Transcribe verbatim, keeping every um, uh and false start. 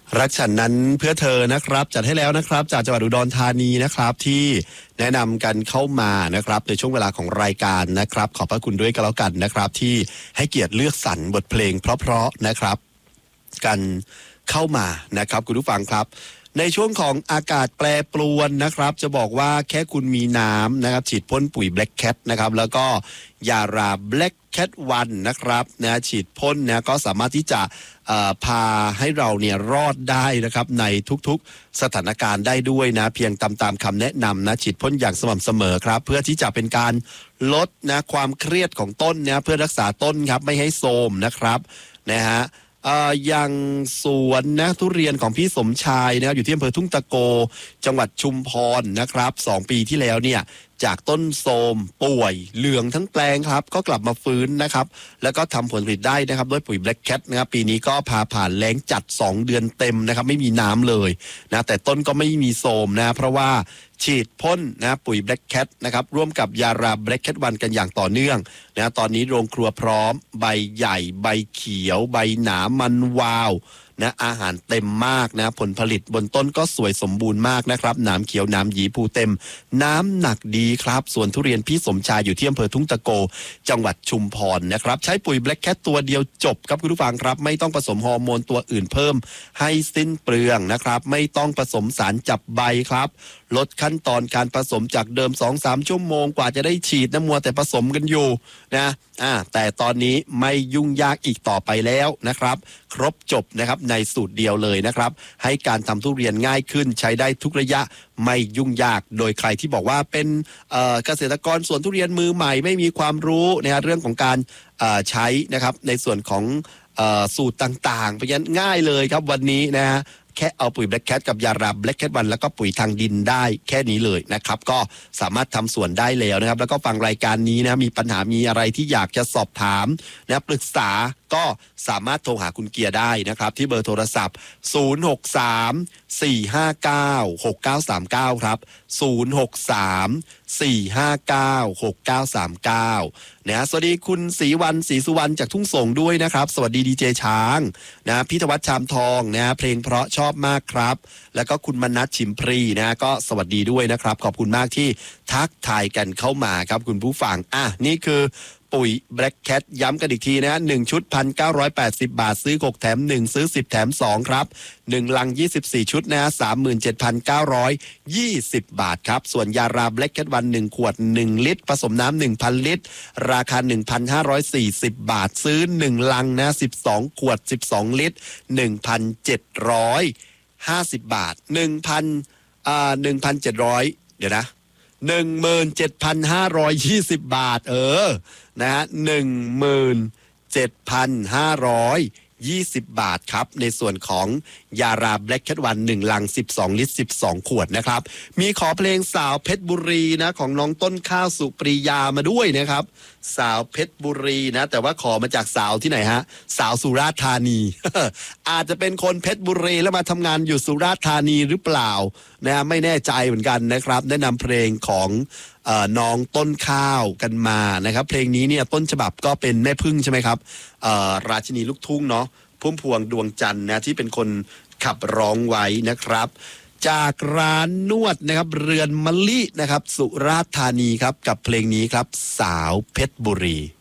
รักฉันนั้นเพื่อเธอนะครับจัดให้แล้วนะครับจากจังหวัดอุดรธานีนะครับที่แนะนำกันเข้ามานะครับในช่วงเวลาของรายการนะครับขอบพระคุณด้วยกันแล้วกันนะครับที่ให้เกียรติเลือกสรรบทเพลงเพราะๆนะครับกันเข้ามานะครับคุณผู้ฟังครับในช่วงของอากาศแปรปรวนนะครับจะบอกว่าแค่คุณมีน้ำนะครับฉีดพ่นปุ๋ย Black Cat นะครับแล้วก็ยารา Black Cat วันนะครับนะฉีดพ่นนะก็สามารถที่จะพาให้เราเนี่ยรอดได้นะครับในทุกๆสถานการณ์ได้ด้วยนะเพียงตามตามคำแนะนำนะฉีดพ่นอย่างสม่ำเสมอครับเพื่อที่จะเป็นการลดนะความเครียดของต้นนะเพื่อรักษาต้นครับไม่ให้โทรมนะครับนะฮะอย่างสวนนะทุเรียนของพี่สมชายนะครับอยู่ที่อำเภอทุ่งตะโกจังหวัดชุมพรนะครับสองปีที่แล้วเนี่ยจากต้นโทรมป่วยเหลืองทั้งแปลงครับก็กลับมาฟื้นนะครับแล้วก็ทำผลผลิตได้นะครับด้วยปุ๋ย Black Cat นะครับปีนี้ก็พาผ่านแล้งจัดสองเดือนเต็มนะครับไม่มีน้ำเลยนะแต่ต้นก็ไม่มีโทรมนะเพราะว่าฉีดพ่นนะปุ๋ย Black Cat นะครับร่วมกับยารา Black Cat วันกันอย่างต่อเนื่องนะตอนนี้โรงครัวพร้อมใบใหญ่ใบเขียวใบหนามันวาวนะอาหารเต็มมากนะผลผลิตบนต้นก็สวยสมบูรณ์มากนะครับหนามเขียวหนามหยีภูเต็มน้ำหนักดีครับส่วนทุเรียนพี่สมชายอยู่ที่อำเภอทุ่งตะโกจังหวัดชุมพรนะครับใช้ปุ๋ย Black Cat ตัวเดียวจบครับคุณผู้ฟังครับไม่ต้องผสมฮอร์โมนตัวอื่นเพิ่มให้สิ้นเปลืองนะครับไม่ต้องผสมสารจับใบครับลดขั้นตอนการผสมจากเดิม สองถึงสาม ชั่วโมงกว่าจะได้ฉีดน้ำมัวแต่ผสมกันอยู่นะอ่าแต่ตอนนี้ไม่ยุ่งยากอีกต่อไปแล้วนะครับครบจบนะครับในสูตรเดียวเลยนะครับให้การทำทุเรียนง่ายขึ้นใช้ได้ทุกระยะไม่ยุ่งยากโดยใครที่บอกว่าเป็นเอ่อเกษตรกรสวนทุเรียนมือใหม่ไม่มีความรู้นะฮะเรื่องของการเอ่อใช้นะครับในส่วนของเอ่อสูตรต่างๆเพราะฉะนั้นง่ายเลยครับวันนี้นะฮะแค่เอาปุ๋ย Black Cat กับยารา Black Cat วันแล้วก็ปุ๋ยทางดินได้แค่นี้เลยนะครับก็สามารถทำสวนได้แล้วนะครับแล้วก็ฟังรายการนี้นะมีปัญหามีอะไรที่อยากจะสอบถามนะปรึกษาก็สามารถโทรหาคุณเกียร์ได้นะครับที่เบอร์โทรศัพท์ศูนย์ หก สาม สี่ ห้า เก้า หก เก้า สาม เก้าครับศูนย์ หก สาม สี่ ห้า เก้า หก เก้า สาม เก้านะสวัสดีคุณศรีวันศรีสุวรรณจากทุ่งส่งด้วยนะครับสวัสดีดีเจช้างนะพิทวัฒน์ชามทองนะเพลงเพราะชอบมากครับแล้วก็คุณมนัสชิมพรีนะก็สวัสดีด้วยนะครับขอบคุณมากที่ทักทายกันเข้ามาครับคุณผู้ฟังอ่ะนี่คือปุ๋ย Black Cat ย้ำกันอีกทีนะหนึ่งชุด หนึ่งพันเก้าร้อยแปดสิบ บาทซื้อหกแถมหนึ่งซื้อสิบแถมสองครับหนึ่งลังยี่สิบสี่ชุดนะ สามหมื่นเจ็ดพันเก้าร้อยยี่สิบ บาทครับส่วนยารา Black Cat วันหนึ่งขวดหนึ่งลิตรผสมน้ำ หนึ่งพัน ลิตรราคา หนึ่งพันห้าร้อยสี่สิบ บาทซื้อหนึ่งลังนะสิบสองขวดสิบสองลิตร หนึ่งพันเจ็ดร้อยห้าสิบ บาท หนึ่งพัน อ่า หนึ่งพันเจ็ดร้อย เดี๋ยวนะหนึ่งหมื่นเจ็ดพันห้าร้อยยี่สิบบาทเออนะฮะหนึ่งหมื่นเจ็ดพันห้าร้อยยี่สิบบาทครับในส่วนของยารา Black Cat วันหนึ่งลังสิบสองลิตรสิบสองขวดนะครับมีขอเพลงสาวเพชรบุรีนะของน้องต้นข้าวสุปรียามาด้วยนะครับสาวเพชรบุรีนะแต่ว่าขอมาจากสาวที่ไหนฮะสาวสุราษฎร์ธานี อาจจะเป็นคนเพชรบุรีแล้วมาทำงานอยู่สุราษฎร์ธานีหรือเปล่านะไม่แน่ใจเหมือนกันนะครับแนะนำเพลงของเอ่อน้องต้นข้าวกันมานะครับเพลงนี้เนี่ยต้นฉบับก็เป็นแม่พึ่งใช่ไหมครับเอ่อราชินีลูกทุ่งเนาะพุ่มพวงดวงจันทร์นะที่เป็นคนขับร้องไว้นะครับจากร้านนวดนะครับเรือนมะลินะครับสุราษฎร์ธานีครับกับเพลงนี้ครับสาวเพชรบุรี